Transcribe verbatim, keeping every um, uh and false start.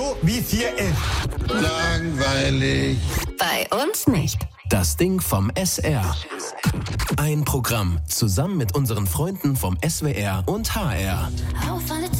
So wie es hier ist. Langweilig. Bei uns nicht. Das Ding vom S R. Ein Programm zusammen mit unseren Freunden vom S W R und H R.